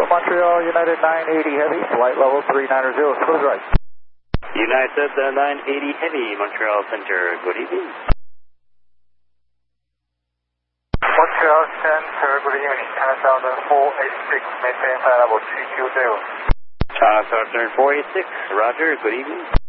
Montreal, United 980 Heavy, flight level 390, close right. United 980 Heavy, Montreal Center, good evening. Montreal Center, good evening, Canada 486, maintain flight level 320. Southern 486, roger, good evening.